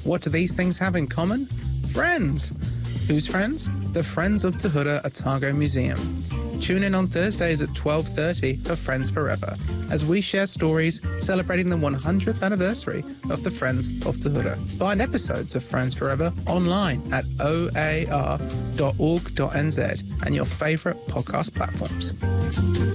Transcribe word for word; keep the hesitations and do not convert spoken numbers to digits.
What do these things have in common? Friends. Whose friends? The Friends of Tahuta Otago Museum. Tune in on Thursdays at twelve thirty for Friends Forever, as we share stories celebrating the one hundredth anniversary of the Friends of Tahuta. Find episodes of Friends Forever online at o a r dot org dot n z and your favourite podcast platforms.